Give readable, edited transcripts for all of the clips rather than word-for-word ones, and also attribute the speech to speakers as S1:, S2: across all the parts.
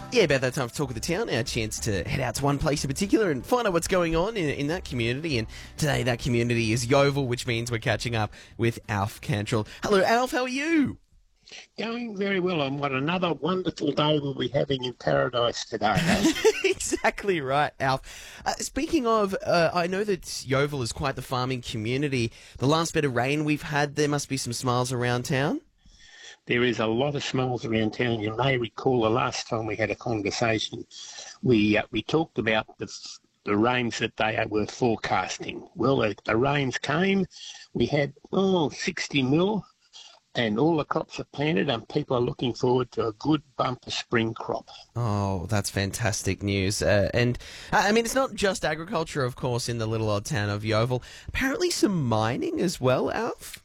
S1: Yeah, about that time for Talk of the Town, our chance to head out to one place in particular and find out what's going on in that community. And today that community is Yeovil, which means we're catching up with Alf Cantrell. Hello, Alf, how are you?
S2: Going very well on what another wonderful day we'll be having in paradise today, eh?
S1: Exactly right, Alf. Speaking of, I know that Yeovil is quite the farming community. The last bit of rain we've had, there must be some smiles around town.
S2: There is a lot of smiles around town. You may recall the last time we had a conversation, we talked about the rains that they were forecasting. Well, the rains came. We had 60 mil, and all the crops are planted, and people are looking forward to a good bumper spring crop.
S1: Oh, that's fantastic news. And I mean, it's not just agriculture, of course, in the little old town of Yeovil. Apparently some mining as well, Alf?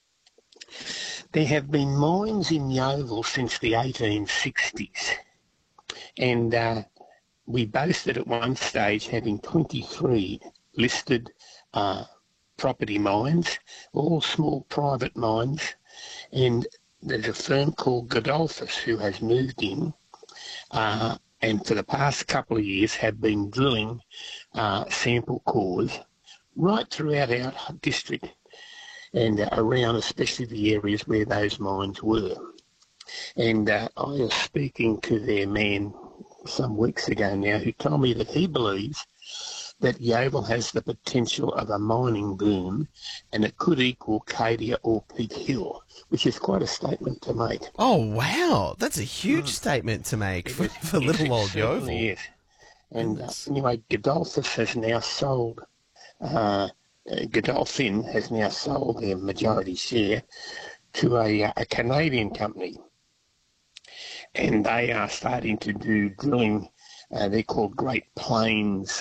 S2: There have been mines in Yeovil since the 1860s, and we boasted at one stage having 23 listed property mines, all small private mines, and there's a firm called Godolphus who has moved in and for the past couple of years have been drilling sample cores right throughout our district and around especially the areas where those mines were. And I was speaking to their man some weeks ago now who told me that he believes that Yeovil has the potential of a mining boom and it could equal Cadia or Peak Hill, which is quite a statement to make.
S1: Oh, wow. That's a huge statement to make for little old Yeovil.
S2: Yes. And anyway, Godolphus has now sold... Godolphin has now sold their majority share to a Canadian company, and they are starting to do drilling. They're called Great Plains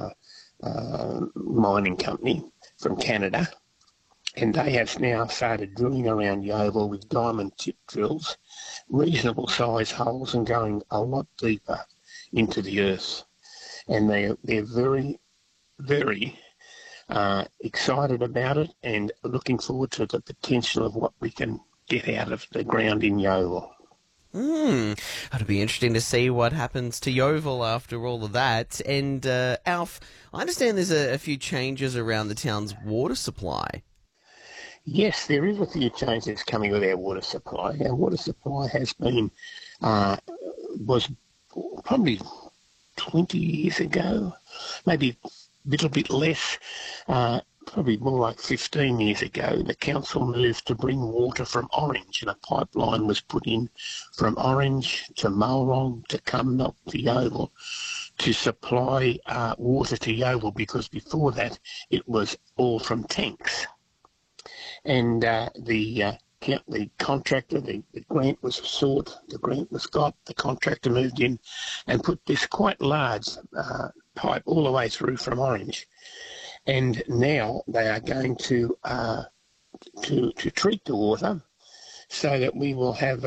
S2: Mining Company from Canada, and they have now started drilling around Yeovil with diamond tip drills, reasonable size holes, and going a lot deeper into the earth. And they're very, very excited about it and looking forward to the potential of what we can get out of the ground in Yeovil.
S1: It'll be interesting to see what happens to Yeovil after all of that. And Alf, I understand there's a few changes around the town's water supply.
S2: Yes, there is a few changes coming with our water supply. Our water supply has been, was probably 20 years ago, maybe little bit less, probably more like 15 years ago, the council moved to bring water from Orange, and a pipeline was put in from Orange to Mulrong to Cumnock to Yeovil to supply water to Yeovil, because before that it was all from tanks. And the contractor, the grant was sought, the grant was got, the contractor moved in and put this quite large pipe all the way through from Orange, and now they are going to treat the water so that we will have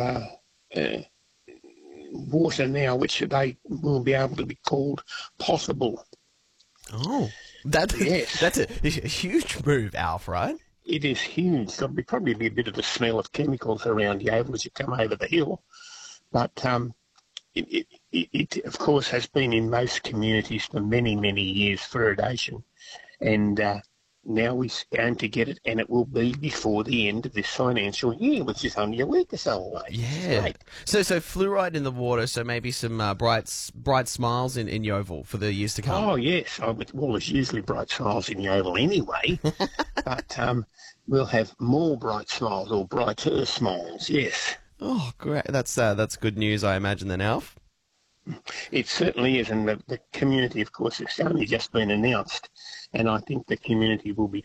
S2: water now which they will be able to be called potable.
S1: Oh, that's a huge move, Alf, right?
S2: It is huge. There'll probably be a bit of a smell of chemicals around Yeovil as you come over the hill, but it, of course, has been in most communities for many, many years, fluoridation, and now we're going to get it, and it will be before the end of this financial year, which is only a week or so away.
S1: Yeah. So fluoride in the water, so maybe some bright smiles in Yeovil for the years to come.
S2: Oh, yes. Well, there's usually bright smiles in Yeovil anyway, but we'll have more bright smiles, or brighter smiles, yes.
S1: Oh, great. That's good news, I imagine, then, Alf.
S2: It certainly is, and the community, of course, it's only just been announced, and I think the community will be